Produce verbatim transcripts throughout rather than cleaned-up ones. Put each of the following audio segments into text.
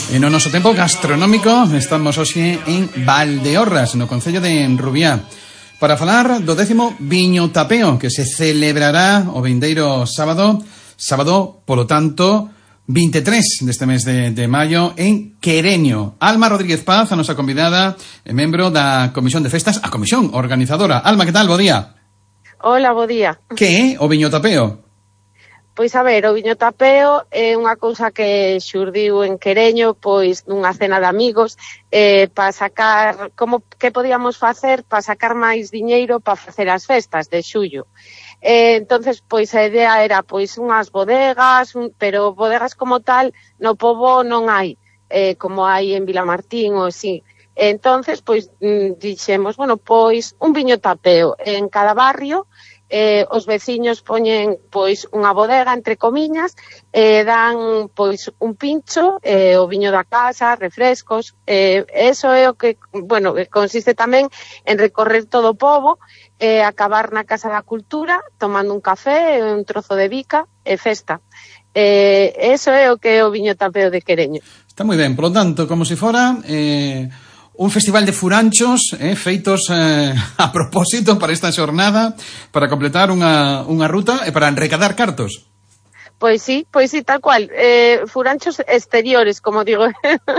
E no noso tempo gastronómico estamos hoxe en Valdeorras, no concello de Rubiá, para falar do décimo Viño Tapeo, que se celebrará o vindeiro sábado, sábado, polo tanto, vinte e tres deste mes de, de maio, en Quereño. Alma Rodríguez Paz, a nosa convidada, é membro da Comisión de Festas, a comisión organizadora. Alma, que tal? Bo día. Hola, bo día. Que é o Viño Tapeo? Pois a ver, o Viño Tapeo é unha cousa que xurdiu en Quereño, pois nunha cena de amigos, eh, para sacar, como que podíamos facer para sacar máis diñeiro para facer as festas de xullo. Eh, entonces, pois a idea era pois unhas bodegas, un, pero bodegas como tal no pobo non hai, eh, como hai en Vilamartín ou así. Entonces, pois dixemos, bueno, pois un viño tapeo en cada barrio. Eh, os veciños poñen pois unha bodega entre comiñas, eh, dan pois un pincho, eh, o viño da casa, refrescos, eh, eso é o que, bueno, consiste tamén en recorrer todo o pobo, eh, acabar na Casa da Cultura tomando un café, un trozo de bica e festa. Eh, eso é o que é o Viño Tapeo de Quereño. Está moi ben, por lo tanto, como se fora eh, un festival de furanchos eh, feitos eh, a propósito para esta xornada, para completar unha, unha ruta e para enrecadar cartos. Pois sí, pois sí, tal cual. Eh, furanchos exteriores, como digo.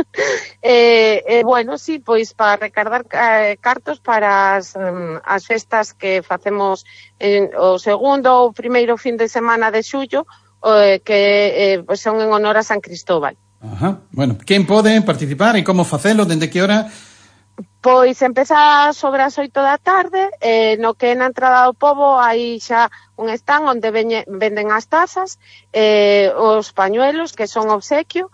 eh, eh, bueno, sí, pois para recargar eh, cartos para as, um, as festas que facemos en, o segundo ou primeiro fin de semana de xullo, eh, que eh, pois son en honor a San Cristóbal. Ajá. Bueno, quen pode participar e como facelo, dende que hora? Pois empeza sobre as oito da tarde, eh, no que na entrada do pobo hai xa un stand onde veñe, venden as tazas, eh, os pañuelos, que son obsequio,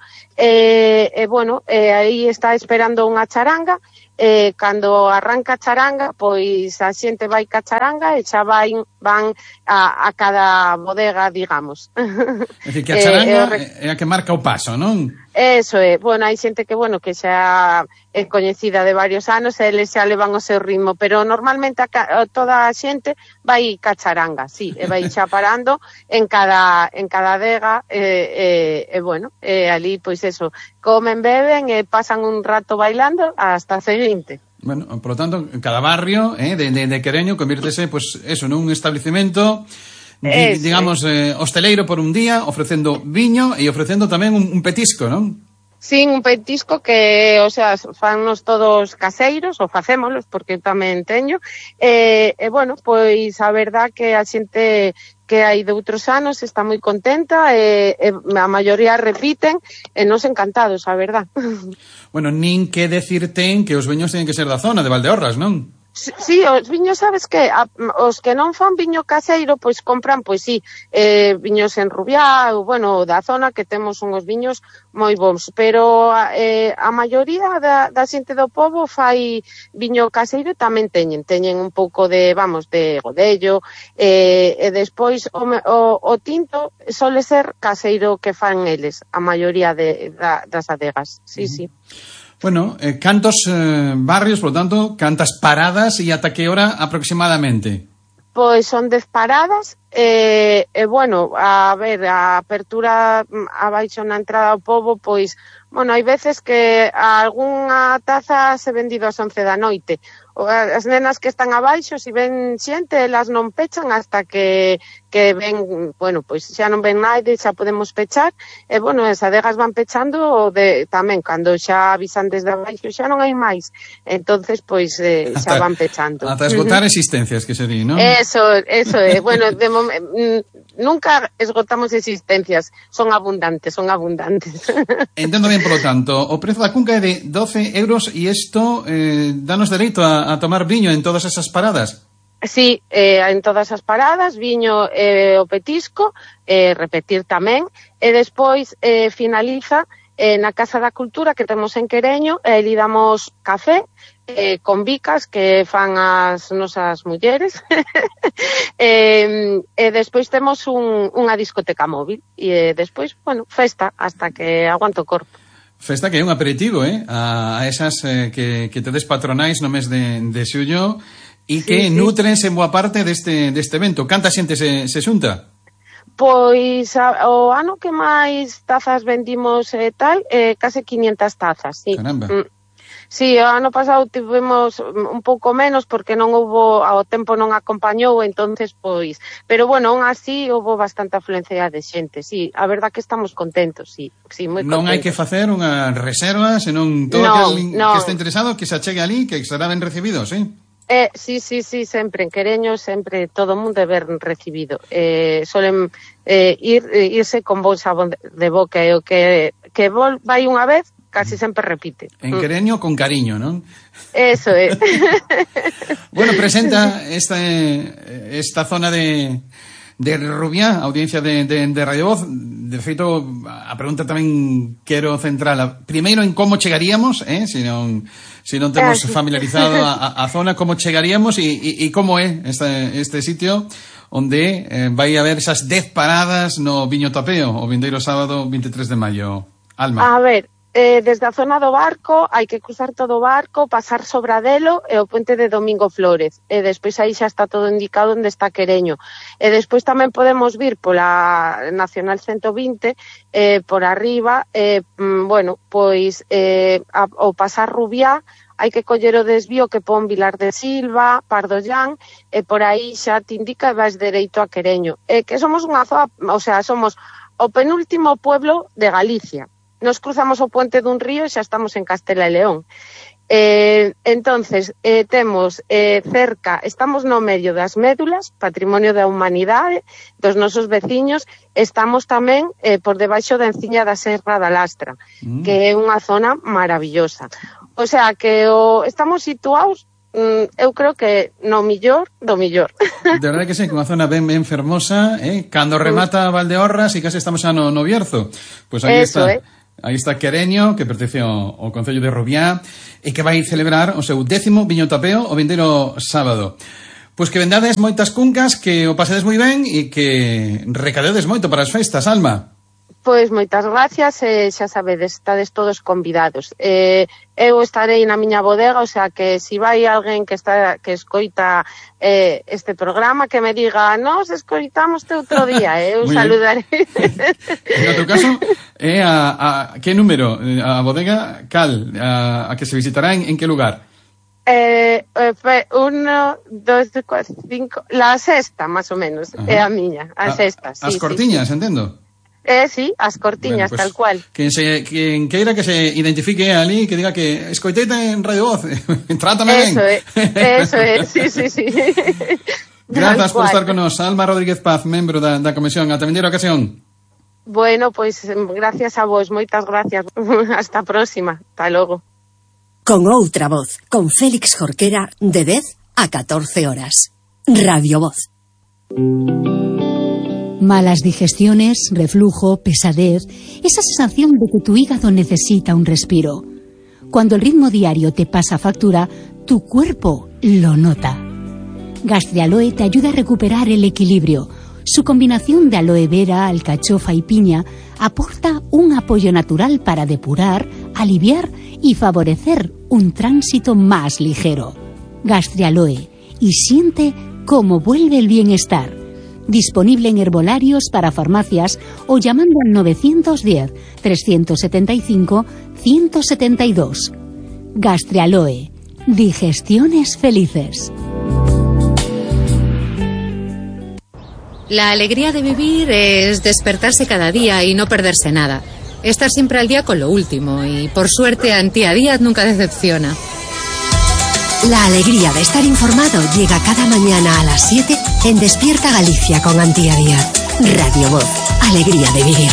e eh, eh, bueno, eh, aí está esperando unha charanga, eh, cando arranca a charanga, pois a xente vai ca charanga e xa vai, van a, a cada bodega, digamos. É dicir, que a charanga eh, é a que marca o paso, non? Eso é, bueno, hai xente que, bueno, que xa é coñecida de varios anos e eles xa levan o seu ritmo, pero normalmente a, a toda a xente vai ca charanga, sí, e vai xa parando en cada en cada adega, e, e, e bueno, e ali, pois eso, comen, beben e pasan un rato bailando hasta a seguinte. Bueno, por lo tanto, cada barrio eh, de, de, de Quereño convírtese, pues, eso, nun establecemento, di, digamos, eh, hosteleiro por un día, ofrecendo viño e ofrecendo tamén un, un petisco, non? Sí, un petisco que, o sea, fannos todos caseiros, ou facémolos, porque tamén teño, e, e bueno, pois a verdad que a xente que hai de outros anos está moi contenta, e, e a maioría repiten, e nos encantados, a verdad. Bueno, nin que decir ten que os viños teñen que ser da zona de Valdeorras, non? Sí, os viños, sabes que a, os que non fan viño caseiro, pois compran, pois sí, eh, viños en Rubiá, ou, bueno, da zona que temos unhos viños moi bons, pero eh, a maioría da, da xente do pobo fai viño caseiro e tamén teñen, teñen un pouco de, vamos, de godello, eh, e despois o, o, o tinto sole ser caseiro que fan eles, a maioría de, da, das adegas, sí, sí. Bueno, eh, cantos eh, barrios, por lo tanto, cantas paradas e ata que hora aproximadamente? Pois son dez paradas, e, e bueno, a ver, a apertura abaixo na entrada ao pobo, pois, bueno, hai veces que algunha taza se vendido ás once da noite. As nenas que están abaixo, se ven xente, elas non pechan hasta que, que ven, bueno, pois xa non ven naide, xa podemos pechar, e bueno, as adegas van pechando de, tamén, cando xa avisan desde abaixo, xa non hai máis, entonces, pois, eh, xa van pechando. Ata esgotar existencias, que se di, non? Eso, eso é, bueno, de momento, nunca esgotamos existencias, son abundantes, son abundantes. Entendo ben, polo tanto, o prezo da cunca é de doce euros e isto eh, danos dereito a, a tomar viño en todas esas paradas? Sí, eh, en todas as paradas, viño e eh, o petisco, eh, repetir tamén, e despois eh, finaliza eh, na Casa da Cultura que temos en Quereño, e ali damos café, eh, con bicas que fan as nosas mulleres, e, e despois temos un, unha discoteca móvil, e despois, bueno, festa, hasta que aguanto o corpo. Festa que é un aperitivo, eh? A, a esas eh, que, que tedes patronais no mes de, de xullo e que sí, sí. Nutrense en boa parte deste, deste evento. Canta xente se, se xunta? Pois a, o ano que máis tazas vendimos e eh, tal, eh, case quinientas tazas, sí. Caramba. Mm. Sí, o ano pasado tivemos un pouco menos porque non houbo, ao tempo non acompañou, entonces pois, pero bueno, aún así houbo bastante afluencia de xente, sí, a verdad que estamos contentos, sí, sí, moi contentos. Non hai que facer unha reserva, senón todo no, aquel no. que este interesado que se achegue ali, que será ben recibido, sí? Eh, sí, sí, sí, sempre en Quereño, sempre todo o mundo é ben recibido. Eh, solen eh, ir, eh, irse con bon sabón de, de boca, e o que, que vol, vai unha vez, casi sempre repite. En Quereño con cariño, non? Eso é. Bueno, presenta esta, esta zona de, de Rubiá, audiencia de, de, de Radio Voz. De feito, a pregunta tamén quero centrala primeiro en como chegaríamos, eh, se non... Si non temos familiarizado a, a zona, como chegaríamos e, e, e como é este, este sitio onde eh, vai haber esas dez paradas no Viño Tapeo, o vindeiro sábado veintitrés de maio. Alma. A ver, eh, desde a zona do barco hai que cruzar todo o barco, pasar Sobradelo e o puente de Domingo Flórez. E despois aí xa está todo indicado onde está Quereño. E despois tamén podemos vir pola Nacional ciento vinte, eh, por arriba, eh, bueno, pois eh, a, ao pasar Rubiá, hai que coller o desvío que pon Vilar de Silva, Pardollán, e por aí xa te indica e vas dereito a Quereño. E que somos unha zona, o sea, somos o penúltimo pueblo de Galicia. Nos cruzamos o puente dun río e xa estamos en Castela e León. Eh, entonces, eh, temos eh, cerca, estamos no medio das médulas, patrimonio da humanidade, dos nosos veciños, estamos tamén eh, por debaixo da enciña da Serra da Lastra, mm. que é unha zona maravillosa. O sea, que o, estamos situados, mm, eu creo que no millor do millor. De verdade que sí, que unha zona ben, ben fermosa, eh? Cando remata Valdeorras e case estamos xa no, no Bierzo. Pois pues aí Eso, está. Eh? Aí está Quereño, que pertence ao, ao Concello de Rubiá, e que vai celebrar o seu décimo Viño Tapeo o vindeiro sábado. Pois que vendades moitas cuncas, que o pasedes moi ben e que recadedes moito para as festas, Alma. Pois moitas gracias, e xa sabedes, estades todos convidados. Eh, eu estarei na miña bodega, o sea que se si vai alguén que está que escoita eh, este programa, que me diga, nos escoitamos te outro día, eh, eu saludarei. En outro caso, é a, a que número? A bodega cal? A, a que se visitará en, en que lugar? Eh, eh, uno, dos, cuatro, cinco, la sexta, más o menos, é a miña, a, a sexta. As sí, cortiñas, sí, sí. Entendo. Eh, sí, as cortiñas, bueno, pues, tal cual. Quen, se, quen queira que se identifique ali, que diga que escoiteite en Radio Voz, trátame ben. Eso é, eso é, sí, sí, sí. Grazas por estar con nos, Alma Rodríguez Paz, membro da, da comisión. Ata vindeira ocasión. Bueno, pois pues, gracias a vos, moitas gracias. Hasta a próxima, hasta logo. Con outra voz, con Félix Jorquera, de dez a catorce horas. Radio Voz. Malas digestiones, reflujo, pesadez, esa sensación de que tu hígado necesita un respiro. Cuando el ritmo diario te pasa factura, tu cuerpo lo nota. Gastrialoe te ayuda a recuperar el equilibrio. Su combinación de aloe vera, alcachofa y piña aporta un apoyo natural para depurar, aliviar y favorecer un tránsito más ligero. Gastrialoe, y siente cómo vuelve el bienestar. Disponible en herbolarios para farmacias o llamando al novecientos diez, trescientos setenta y cinco, ciento setenta y dos. Gastrialoe. Digestiones felices. La alegría de vivir es despertarse cada día y no perderse nada. Estar siempre al día con lo último y, por suerte, Antía Díaz nunca decepciona. La alegría de estar informado llega cada mañana a las siete en Despierta Galicia con Antía Díaz. Radio Voz. Alegría de vivir.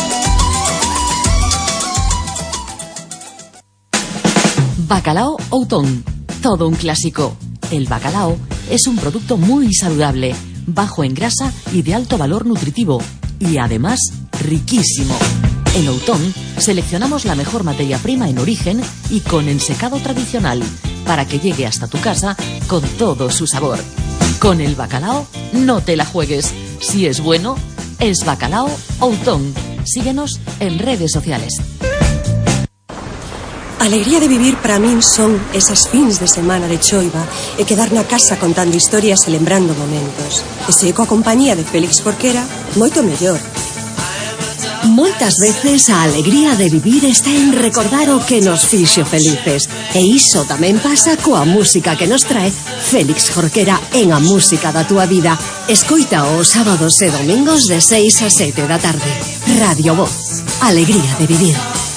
Bacalao Outón. Todo un clásico. El bacalao es un producto muy saludable, bajo en grasa y de alto valor nutritivo. Y además, riquísimo. En Outón seleccionamos la mejor materia prima en origen y con ensecado tradicional, para que llegue hasta tu casa con todo su sabor. Con el bacalao, no te la juegues. Si es bueno, es Bacalao Outón. Síguenos en redes sociales. A alegría de vivir para min son esas fins de semana de choiva e quedar na casa contando historias e lembrando momentos. E se coa compañía de Félix Jorquera, moito mellor. Moitas veces a alegría de vivir está en recordar o que nos fixo felices. E iso tamén pasa coa música que nos trae Félix Jorquera en A Música da Túa Vida. Escoita os sábados e domingos de seis a sete da tarde. Radio Voz. Alegría de vivir.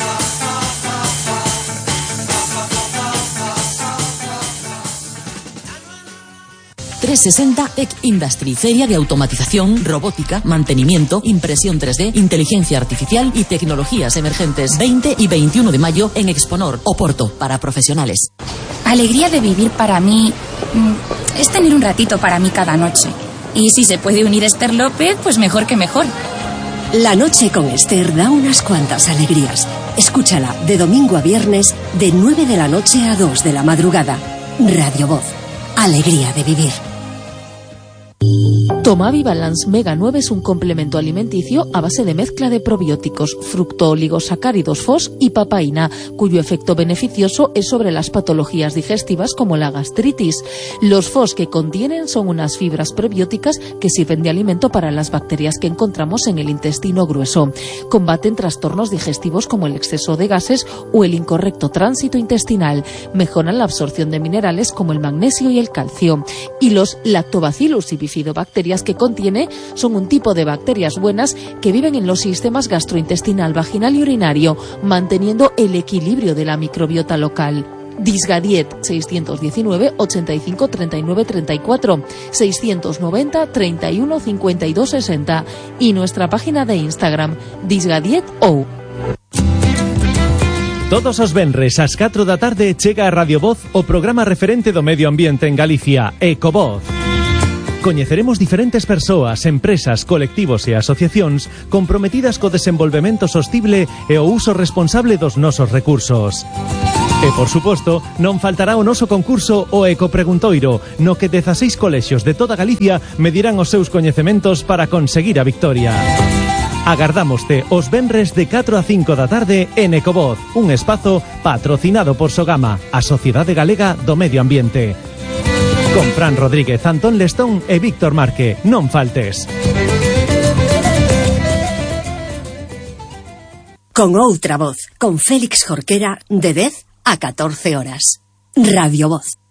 trescientos sesenta Tech Industry, feria de automatización, robótica, mantenimiento, impresión tres D, inteligencia artificial y tecnologías emergentes. veinte y veintiuno de mayo en Exponor, Oporto, para profesionales. Alegría de vivir para mí es tener un ratito para mí cada noche. Y si se puede unir Esther López, pues mejor que mejor. La noche con Esther da unas cuantas alegrías. Escúchala de domingo a viernes, de nueve de la noche a dos de la madrugada. Radio Voz. Alegría de vivir. Tomavi Balance Mega nueve es un complemento alimenticio a base de mezcla de probióticos, fructooligosacáridos F O S y papaína, cuyo efecto beneficioso es sobre las patologías digestivas como la gastritis. Los F O S que contienen son unas fibras prebióticas que sirven de alimento para las bacterias que encontramos en el intestino grueso. Combaten trastornos digestivos como el exceso de gases o el incorrecto tránsito intestinal. Mejoran la absorción de minerales como el magnesio y el calcio. Y los lactobacillus y bifidobacterias que contiene son un tipo de bacterias buenas que viven en los sistemas gastrointestinal, vaginal y urinario, manteniendo el equilibrio de la microbiota local. Disgadiet seiscientos diecinueve ochenta y cinco treinta y nueve treinta y cuatro, seiscientos noventa treinta y uno cincuenta y dos sesenta y nuestra página de Instagram Disgadiet O. Todos os venres ás catro da tarde chega a Radio Voz o programa referente do medio ambiente en Galicia, Ecovoz. Coñeceremos diferentes persoas, empresas, colectivos e asociacións comprometidas co desenvolvemento sostible e o uso responsable dos nosos recursos. E, por suposto, non faltará o noso concurso o Ecopreguntoiro, no que dezaseis colexios de toda Galicia medirán os seus coñecementos para conseguir a victoria. Agardámoste os venres de catro a cinco da tarde en Ecovoz, un espazo patrocinado por Sogama, a Sociedade Galega do Medio Ambiente. Con Fran Rodríguez, Antón Lestón e Víctor Marque. Non faltes. Con outra voz, con Félix Jorquera, de dez a catorce horas. Radio Voz.